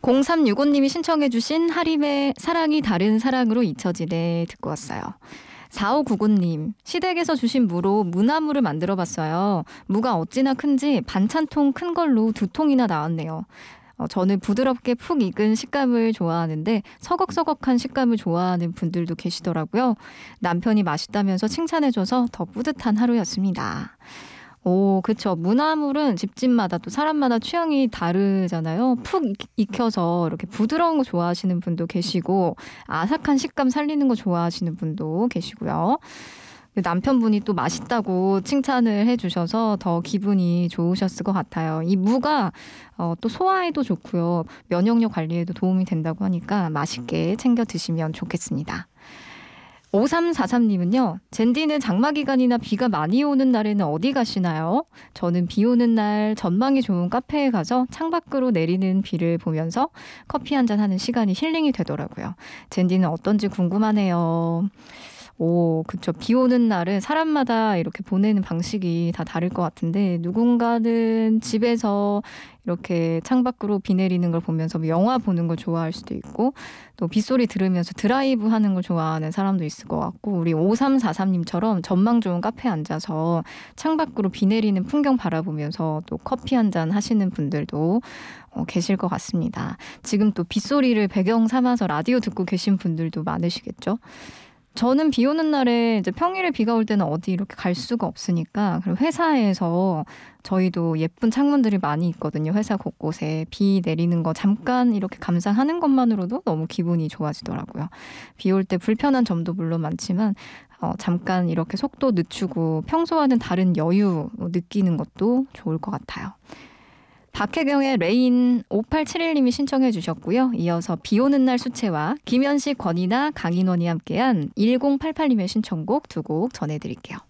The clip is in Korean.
0365님이 신청해 주신 하림의 사랑이 다른 사랑으로 잊혀지네 듣고 왔어요. 4599님, 시댁에서 주신 무로 무나무를 만들어 봤어요. 무가 어찌나 큰지 반찬통 큰 걸로 2통이나 나왔네요. 저는 부드럽게 푹 익은 식감을 좋아하는데 서걱서걱한 식감을 좋아하는 분들도 계시더라고요. 남편이 맛있다면서 칭찬해줘서 더 뿌듯한 하루였습니다. 오, 그쵸. 무나물은 집집마다 또 사람마다 취향이 다르잖아요. 푹 익혀서 이렇게 부드러운 거 좋아하시는 분도 계시고 아삭한 식감 살리는 거 좋아하시는 분도 계시고요. 남편분이 또 맛있다고 칭찬을 해주셔서 더 기분이 좋으셨을 것 같아요. 이 무가 또 소화에도 좋고요. 면역력 관리에도 도움이 된다고 하니까 맛있게 챙겨 드시면 좋겠습니다. 5343님은요. 젠디는 장마 기간이나 비가 많이 오는 날에는 어디 가시나요? 저는 비 오는 날 전망이 좋은 카페에 가서 창밖으로 내리는 비를 보면서 커피 한잔 하는 시간이 힐링이 되더라고요. 젠디는 어떤지 궁금하네요. 오, 그쵸. 비 오는 날은 사람마다 이렇게 보내는 방식이 다 다를 것 같은데 누군가는 집에서 이렇게 창밖으로 비 내리는 걸 보면서 영화 보는 걸 좋아할 수도 있고 또 빗소리 들으면서 드라이브 하는 걸 좋아하는 사람도 있을 것 같고 우리 5343님처럼 전망 좋은 카페에 앉아서 창밖으로 비 내리는 풍경 바라보면서 또 커피 한잔 하시는 분들도 계실 것 같습니다. 지금 또 빗소리를 배경 삼아서 라디오 듣고 계신 분들도 많으시겠죠? 저는 비 오는 날에 이제 평일에 비가 올 때는 어디 이렇게 갈 수가 없으니까 그리고 회사에서 저희도 예쁜 창문들이 많이 있거든요. 회사 곳곳에 비 내리는 거 잠깐 이렇게 감상하는 것만으로도 너무 기분이 좋아지더라고요. 비 올 때 불편한 점도 물론 많지만 잠깐 이렇게 속도 늦추고 평소와는 다른 여유 느끼는 것도 좋을 것 같아요. 박혜경의 레인 5871님이 신청해 주셨고요. 이어서 비 오는 날 수채화 김현식, 권이나 강인원이 함께한 1088님의 신청곡 2곡 전해드릴게요.